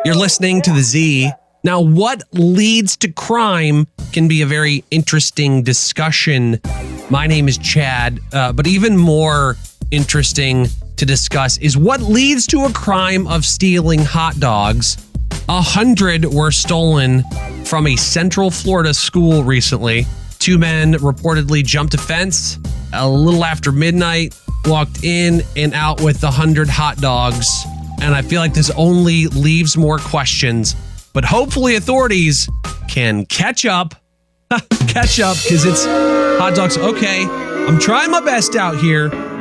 You're listening to the Z. Now, what leads to crime can be a very interesting discussion. My name is Chad, but even more interesting to discuss is what leads to a crime of stealing hot dogs. 100 were stolen from a Central Florida school recently. 2 men reportedly jumped a fence a little after midnight, walked in and out with 100 hot dogs. And I feel like this only leaves more questions, but hopefully authorities can catch up, because it's hot dogs. Okay, I'm trying my best out here.